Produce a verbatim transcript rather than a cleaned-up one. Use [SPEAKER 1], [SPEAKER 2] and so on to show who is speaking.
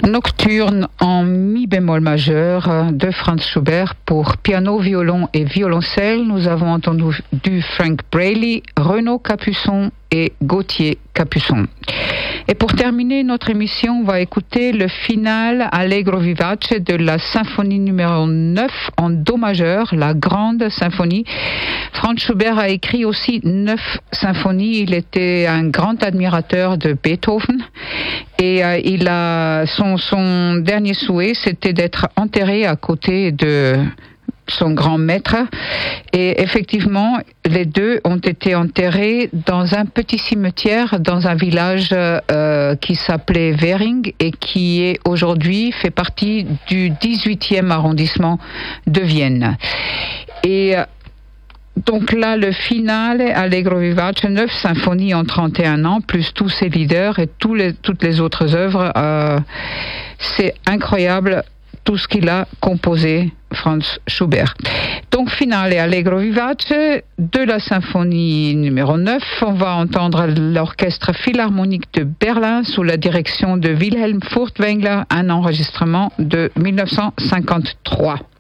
[SPEAKER 1] Nocturne en mi bémol majeur de Franz Schubert pour piano, violon et violoncelle. Nous avons entendu du Frank Braley, Renaud Capuçon et Gauthier Capuçon. Et pour terminer notre émission, on va écouter le final Allegro vivace de la symphonie numéro neuf en do majeur, la grande symphonie. Franz Schubert a écrit aussi neuf symphonies. Il était un grand admirateur de Beethoven et euh, il a son, son dernier souhait, c'était d'être enterré à côté de son grand maître, et effectivement les deux ont été enterrés dans un petit cimetière dans un village euh, qui s'appelait Währing et qui est aujourd'hui fait partie du dix-huitième arrondissement de Vienne. Et donc là, le finale, Allegro vivace, neuf symphonies en trente et un ans, plus tous ses leaders et tous les, toutes les autres œuvres, euh, c'est incroyable tout ce qu'il a composé, Franz Schubert. Donc, finale Allegro vivace de la symphonie numéro neuf. On va entendre l'orchestre philharmonique de Berlin sous la direction de Wilhelm Furtwängler, un enregistrement de mille neuf cent cinquante-trois.